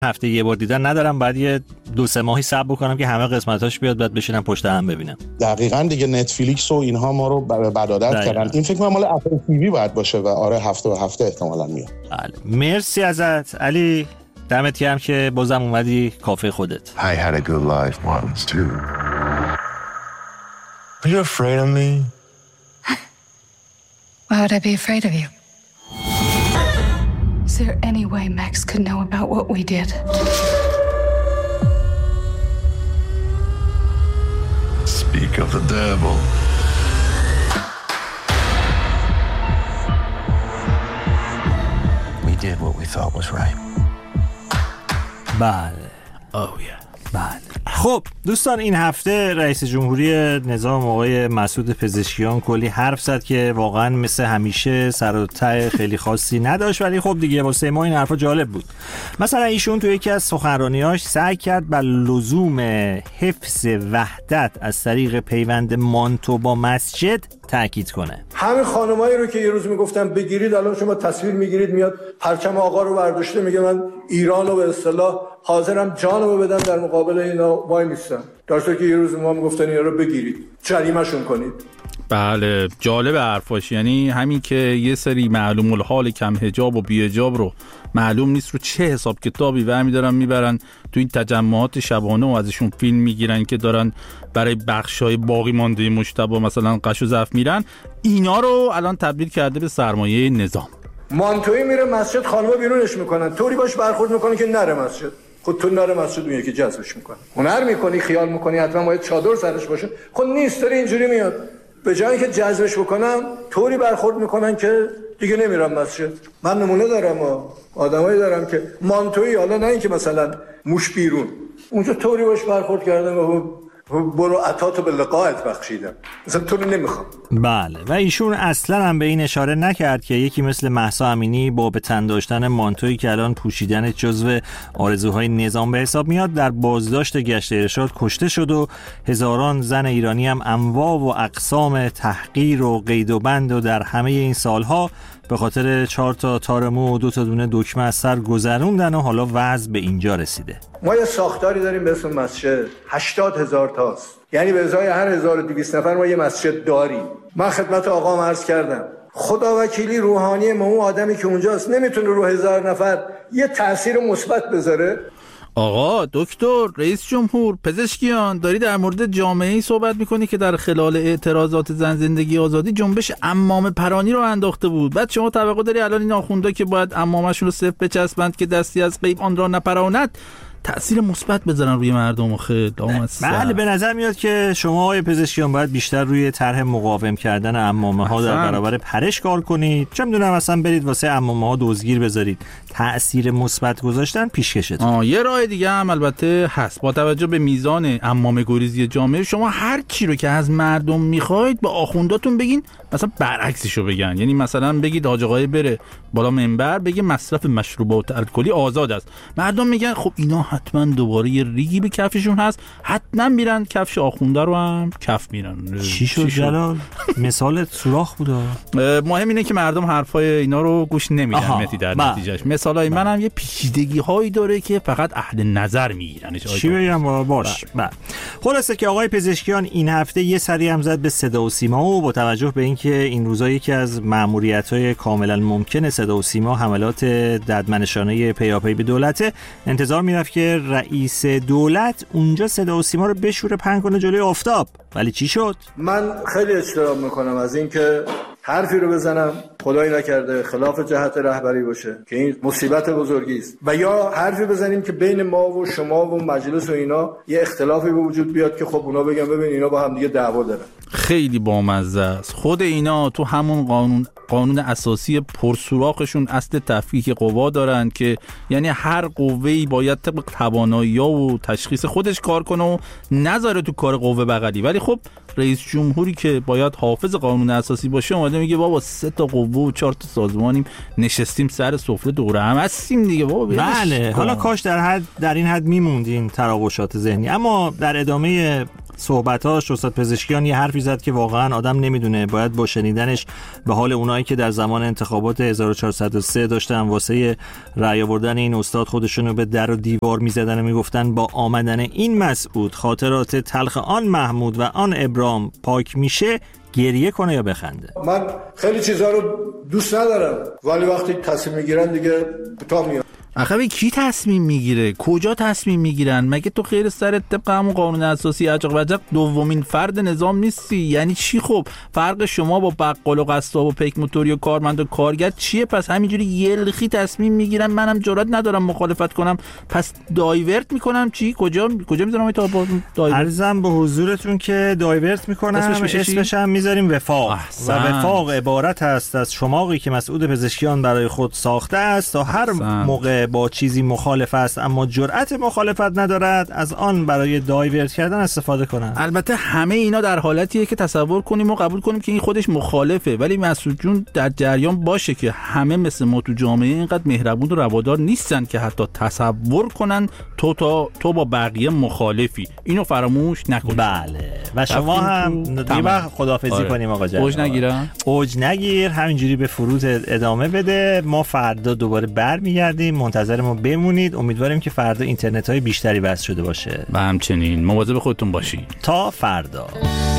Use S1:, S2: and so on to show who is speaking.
S1: هفته یه بار دیدن ندارم، بعد یه 2-3 ماهی صبر بکنم که همه قسمتاش بیاد بعد بشینم پشت هم ببینم.
S2: دقیقاً دیگه نتفلیکس و اینها ما رو بد عادت کردن. این فکر کنم مال اپل تی وی باید باشه و آره هفته به هفته احتمالاً میاد.
S1: بله مرسی ازت علی، دمت گرم که بازم اومدی کافه خودت.
S3: I had a good life once too. Are you afraid of me?
S4: Why would I be afraid of you? Is there any way Max could know about what we did?
S3: Speak of the devil. We did what we thought was right.
S1: بله. بله. خب دوستان، این هفته رئیس جمهوری نظام آقای مسعود پزشکیان کلی حرف زد که واقعا مثل همیشه سر و ته خیلی خاصی نداشت، ولی خب دیگه واسه ما این حرفا جالب بود. مثلا ایشون تو یکی از سخنرانی‌هاش سعی کرد بر لزوم حفظ وحدت از طریق پیوند مانتو با مسجد تاکید کنه.
S5: همین خانمایی رو که یه روز میگفتن بگیرید، الان شما تصویر میگیرید میاد پرچم آقا رو برداشته میگه من ایرانو به اصطلاح حاضرم جانمو بدم در مقابل اینا وای میستم، در صورتی که یه روز ما میگفتن اینا رو بگیرید جریمه‌شون کنید.
S6: بله جالب حرفاش، یعنی همین که یه سری معلوم الحال کم حجاب و بی حجاب رو معلوم نیست رو چه حساب کتابی برمی‌دارن میبرن تو این تجمعات شبانه و ازشون فیلم میگیرن که دارن برای بخشای باقی مانده مجتبی مثلا قش و ضعف میرن، اینا رو الان تبدیل کرده به سرمایه نظام.
S5: مانتویی میره مسجد، خانم‌ها بیرونش میکنن، طوری باش برخورد میکنن که نره مسجد. خود تو نره مسجد میگه که جذبش میکنه. هنر میکنی، خیال میکنی حتما باید چادر سرش باشه، خود نیست، داره اینجوری میاد. به جایی که جذبش بکنن طوری برخورد میکنن که دیگه نمیرم مسجد. من نمونه دارم، آدمایی دارم که مانتویی، حالا نه اینکه مثلا موش بیرون، اونجا طوری باش برخورد کردن و برو عطاتو به لقایت بخشیدم، مثلا تو رو نمیخوام.
S1: بله و ایشون اصلا هم به این اشاره نکرد که یکی مثل مهسا امینی با به تن داشتن مانتویی که الان پوشیدن جزو آرزوهای نظام به حساب میاد در بازداشت گشت ارشاد کشته شد و هزاران زن ایرانی هم انواع و اقسام تحقیر و قید و بند و در همه این سالها به خاطر 4 تا تار مو و 2 تا دونه دکمه از سر گذروندن و حالا وضع به اینجا رسیده.
S5: ما یه ساختاری داریم به اسم مسجد، 80,000 تاست، یعنی به ازای هر 1200 نفر ما یه مسجد داریم. من خدمت آقام عرض کردم خدا وکیلی روحانی ما اون آدمی که اونجاست نمیتونه رو 1000 نفر یه تأثیر مثبت بذاره.
S6: آقا دکتر رئیس جمهور پزشکیان داری در مورد جامعه‌ای صحبت میکنی که در خلال اعتراضات زن زندگی آزادی جنبش عمامه پرانی رو انداخته بود، بعد شما توقع داری الان این آخوندا که باید عمامشون رو صفر بچسبند که دستی از غیب آن را نپراند تأثیر مثبت بذارن روی مردم؟
S1: بله به نظر میاد که شما آقای پزشکیان باید بیشتر روی طرح مقاوم کردن عمامه ها در برابر پرش کار کنید. چه میدونم مثلا برید واسه عمامه ها دزدگیر بذارید، تأثیر مثبت گذاشتن پیشکشتون.
S6: یه راه دیگه هم البته هست، با توجه به میزان عمامه گریزی جامعه شما هر چی رو که از مردم میخواید به آخونداتون بگین مثلا برعکسشو بگن، یعنی مثلا بگید حاج آقای بره بالا منبر بگه مصرف مشروبات الکلی آزاد است، مردم میگن خب اینا حتما دوباره یه ریگی به کفششون هست، حتما میرن کفش آخونده رو هم کف میرن.
S1: چی شد جلال؟ مثال سوراخ بوده.
S6: مهم اینه که مردم حرفای اینا رو گوش نمیدن متی در نتیجهش. مثالای منم یه پیچیدگی هایی داره که فقط اهل نظر میگیرنش.
S1: چی بگم باش. خلاصه که آقای پزشکیان این هفته یه سری هم زد به صدا و سیما و با توجه به اینکه این روزا یکی از مأموریت‌های کاملا ممکنه صدا و سیما حملات ددمنشانه پیاپی به دولته، انتظار میرفت که رئیس دولت اونجا صدا و سیما رو بشوره پهن کنه جلوی آفتاب، ولی چی شد؟
S5: من خیلی اجتناب میکنم از اینکه حرفی رو بزنم خدایی نکرده خلاف جهت رهبری باشه که این مصیبت بزرگی است، و یا حرفی بزنیم که بین ما و شما و مجلس و اینا یه اختلافی به وجود بیاد که خب اونا بگن ببین اینا با هم دیگه دعوا دارن.
S6: خیلی بامزه است. خود اینا تو همون قانون اساسی پرسوراخشون اصل تفکیک قوا دارن که یعنی هر قوه‌ای باید طبق توانایی‌ها و تشخیص خودش کار کنه و نذاره تو کار قوه بغلی، ولی خب رئیس جمهوری که باید حافظ قانون اساسی باشه اومده میگه بابا 3 تا قوه و 4 تا سازمانیم نشستیم سر سفره دوره هم هستیم دیگه بابا.
S1: بله حالا کاش در این حد میموندین تراوشات ذهنی. اما در ادامه صحبتاش استاد پزشکیان یه حرفی زد که واقعا آدم نمیدونه باید با شنیدنش به حال اونایی که در زمان انتخابات 1403 داشتن واسه رأی آوردن این استاد خودشونو به در و دیوار میزدن و میگفتن با آمدن این مسعود خاطرات تلخ آن محمود و آن ابرام پاک میشه، گریه کنه یا بخنده؟
S5: من خیلی چیزا رو دوست ندارم ولی وقتی تصمیم میگیرن دیگه تا میاد.
S6: آخه کی تصمیم میگیره؟ کجا تصمیم میگیرن؟ مگه تو خیر سرت طبق همون قانون اساسی عجق وجق دومین فرد نظام نیستی؟ یعنی چی؟ خب فرق شما با بقال و قصاب و پیک موتوری و کارمند و کارگر چیه؟ پس همینجوری یلخی تصمیم میگیرن، منم جرئت ندارم مخالفت کنم، پس دایورت میکنم. چی؟ کجا میذارم تا دایورت؟
S1: عرضم به حضورتون که دایورت میکنم، اسمش هم میذاریم وفاق. و وفاق عبارت است از شماقی که مسعود پزشکیان برای خود ساخته است تا هر موقع با چیزی مخالف است اما جرأت مخالفت ندارد از آن برای دایورت کردن استفاده کنند.
S6: البته همه اینا در حالتیه که تصور کنیم و قبول کنیم که این خودش مخالفه، ولی مسعود جون در جریان باشه که همه مثل ما تو جامعه اینقدر مهربون و روادار نیستن که حتی تصور کنن تو با بقیه مخالفی. اینو فراموش نکنید.
S1: بله و شما هم دیگه خداحافظی کنیم آقا جان. اوج نگیر، همینجوری به فرود ادامه بده. ما فردا دوباره برمیگردیم، منتظر ما بمونید. امیدواریم که فردا اینترنت های بیشتری بس شده باشه
S6: و همچنین مواظب خودتون باشید.
S1: تا فردا.